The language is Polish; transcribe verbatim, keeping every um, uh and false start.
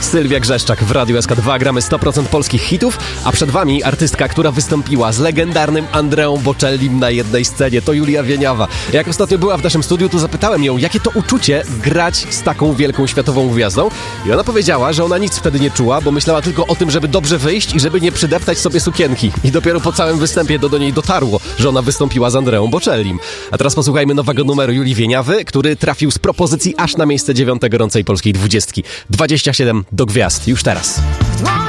Sylwia Grzeszczak w Radiu S K dwa. Gramy sto procent polskich hitów, a przed wami artystka, która wystąpiła z legendarnym Andreą Bocellim na jednej scenie. To Julia Wieniawa. Jak ostatnio była w naszym studiu, to zapytałem ją, jakie to uczucie grać z taką wielką światową gwiazdą. I ona powiedziała, że ona nic wtedy nie czuła, bo myślała tylko o tym, żeby dobrze wyjść i żeby nie przydeptać sobie sukienki. I dopiero po całym występie do, do niej dotarło, że ona wystąpiła z Andreą Bocellim. A teraz posłuchajmy nowego numeru Julii Wieniawy, który trafił z propozycji aż na miejsce dziewiąte gorącej polskiej dwudziestki. dwadzieścia siedem do gwiazd. Już teraz.